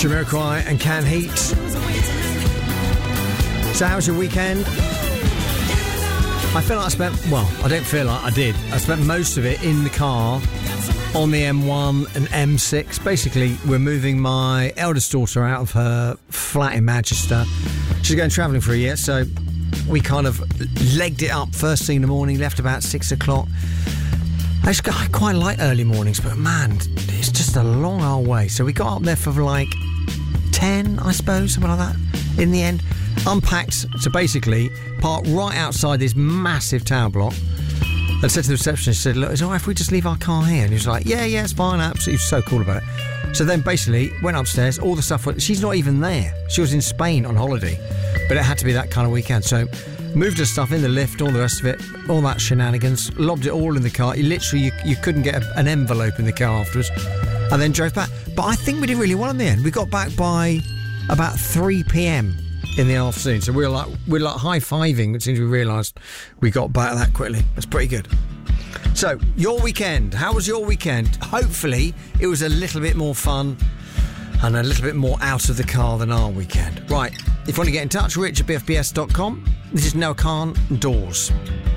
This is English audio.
Jamiroquai and Can Heat. So how was your weekend? I feel like I don't feel like I did. I spent most of it in the car on the M1 and M6. Basically, we're moving my eldest daughter out of her flat in Manchester. She's going travelling for a year, so we kind of legged it up first thing in the morning, left about 6 o'clock. I quite like early mornings, but man, it's just a long old way. So we got up there for like 10, I suppose, something like that. In the end, unpacked to basically park right outside this massive tower block. I said to the receptionist, she said, look, is it all right if we just leave our car here? And he was like, yeah, it's fine, absolutely. He was so cool about it. So then basically went upstairs, all the stuff, she's not even there. She was in Spain on holiday, but it had to be that kind of weekend. So moved her stuff in the lift, all the rest of it, all that shenanigans, lobbed it all in the car. You couldn't get an envelope in the car afterwards, and then drove back. But I think we did really well in the end. We got back by about 3 p.m. in the afternoon, so we're like high-fiving as soon as we realised we got back that quickly. That's pretty good. So, your weekend. How was your weekend? Hopefully, it was a little bit more fun and a little bit more out of the car than our weekend. Right, if you want to get in touch, rich@bfbs.com. This is Noah Khan, Doors.